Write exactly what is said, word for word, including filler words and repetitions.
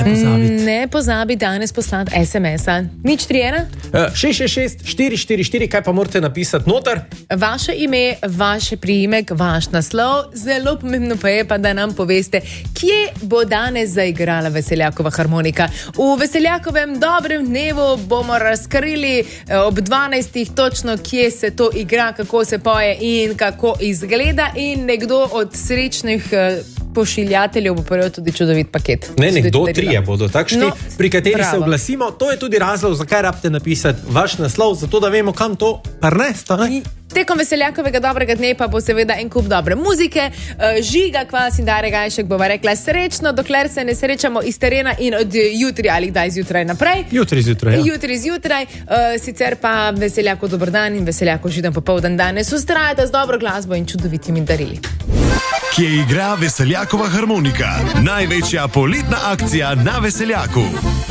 pozabiti. Ne pozabi danes poslati es em es-a. Nič tri ena? Uh, šest šest šest štiri štiri štiri, kaj pa morate napisati noter? Vaše ime, vaše priimek, vaš naslov. Zelo pomembno pa je pa, da nam poveste, kje bo danes zaigrala Veseljakova harmonika. V Veseljakovem dobrem dnevu bomo razkrili ob dvanajstih točno, kje se to igra, kako se poje in kako izgleda, in nekdo od srečnih pošiljateljev bo prejel tudi čudovit paket. Ne, nekdo, trije bodo takšni, No, pri kateri bravo. se oglasimo. To je tudi razlog, zakaj rabite napisati vaš naslov, zato da vemo, kam to prnesta. Tekom Veseljakovega dobrega dne pa bo seveda en kup dobre muzike. Žiga Kvas in Darja Gajšek bova rekla srečno, dokler se ne srečamo iz terena in od jutri ali kdaj zjutraj naprej. Jutri zjutraj, ja. Jutri zjutraj, sicer pa Veseljako dober dan in Veseljako židan popoldan danes. Ustrajate z dobro glasbo in čudovitimi darili. Kje igra Veseljakova harmonika? Največja poletna akcija na Veseljaku.